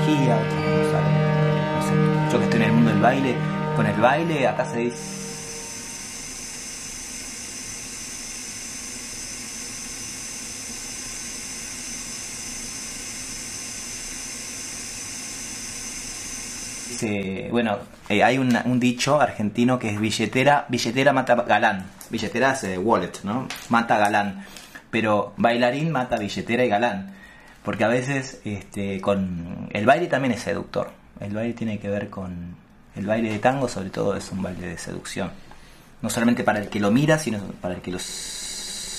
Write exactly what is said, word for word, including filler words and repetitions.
energía, otras no salen, no sé. Yo que estoy en el mundo del baile, con el baile acá se dice... Bueno, eh, hay una, un dicho argentino que es billetera, billetera mata galán. Billetera es eh, wallet, ¿no? Mata galán. Pero bailarín mata billetera y galán. Porque a veces este, con el baile también es seductor. El baile tiene que ver con... El baile de tango sobre todo es un baile de seducción. No solamente para el que lo mira, sino para el que los